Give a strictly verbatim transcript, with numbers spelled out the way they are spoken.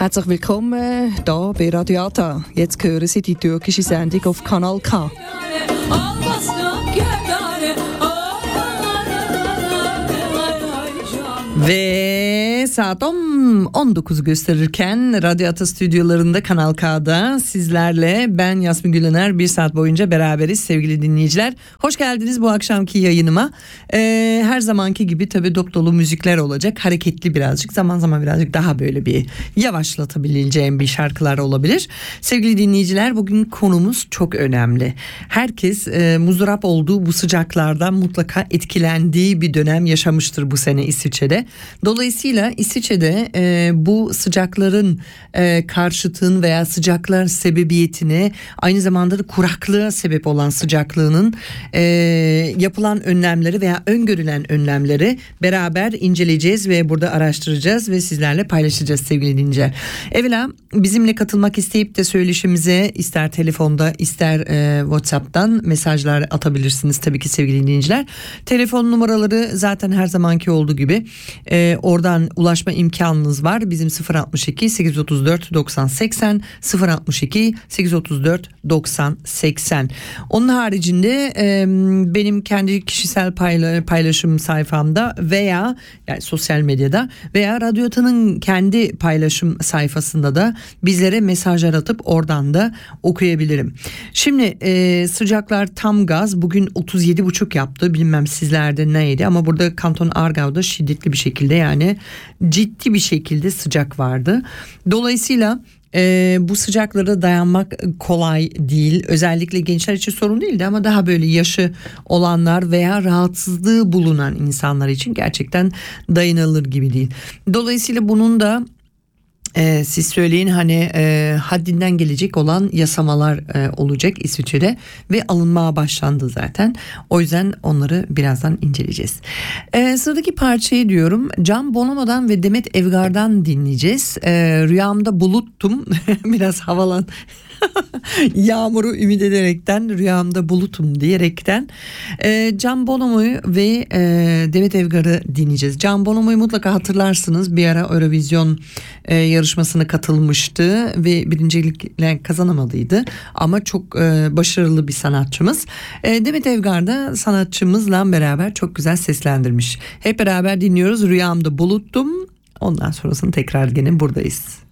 Herzlich willkommen hier bei Radio Ata. Jetzt hören Sie die türkische Sendung auf Kanal K. Ve saat on dokuzu gösterirken Radyo Ata stüdyolarında Kanal K'da sizlerle ben Yasmin Gülener bir saat boyunca beraberiz sevgili dinleyiciler. Hoş geldiniz bu akşamki yayınıma. Ee, her zamanki gibi tabii dop dolu müzikler olacak. Hareketli birazcık, zaman zaman birazcık daha böyle bir yavaşlatabileceğim bir şarkılar olabilir. Sevgili dinleyiciler, bugün konumuz çok önemli. Herkes e, muzdarap olduğu bu sıcaklardan mutlaka etkilendiği bir dönem yaşamıştır bu sene İsviçre'de. Dolayısıyla İsviçre'de e, bu sıcakların e, karşıtın veya sıcaklar sebebiyetine, aynı zamanda da kuraklığa sebep olan sıcaklığının e, yapılan önlemleri veya öngörülen önlemleri beraber inceleyeceğiz ve burada araştıracağız ve sizlerle paylaşacağız sevgili dinleyiciler. Evvela bizimle katılmak isteyip de söyleşimize ister telefonda ister e, WhatsApp'tan mesajlar atabilirsiniz tabii ki sevgili dinleyiciler. Telefon numaraları zaten her zamanki olduğu gibi Ee, oradan ulaşma imkanınız var. Bizim sıfır altmış iki sekiz otuz dört doksan seksen sıfır altmış iki sekiz otuz dört doksan seksen. Onun haricinde e, benim kendi kişisel payla, paylaşım sayfamda veya yani sosyal medyada veya Radyo Ata'nın kendi paylaşım sayfasında da bizlere mesajlar atıp oradan da okuyabilirim. Şimdi e, sıcaklar tam gaz. Bugün otuz yedi buçuk yaptı. Bilmem sizlerde neydi ama burada Kanton Aargau'da şiddetli bir şekilde, yani ciddi bir şekilde sıcak vardı. Dolayısıyla e, bu sıcaklara dayanmak kolay değil. Özellikle gençler için sorun değildi ama daha böyle yaşı olanlar veya rahatsızlığı bulunan insanlar için gerçekten dayanılır gibi değil. Dolayısıyla bunun da Ee, siz söyleyin hani e, haddinden gelecek olan yasamalar e, olacak İsviçre'de ve alınmaya başlandı zaten. O yüzden onları birazdan inceleyeceğiz. Ee, sıradaki parçayı diyorum Can Bonomo'dan ve Demet Evgar'dan dinleyeceğiz. Ee, rüyamda buluttum biraz havalan. Yağmuru ümit ederekten, rüyamda bulutum diyerekten e, Can Bonomo'yu ve e, Demet Evgar'ı dinleyeceğiz. Can Bonomo'yu mutlaka hatırlarsınız, bir ara Eurovision e, yarışmasına katılmıştı ve birincilikle kazanamadıydı ama çok e, başarılı bir sanatçımız. E, Demet Evgar da sanatçımızla beraber çok güzel seslendirmiş. Hep beraber dinliyoruz. Rüyamda buluttum. Ondan sonrasını tekrar gene buradayız.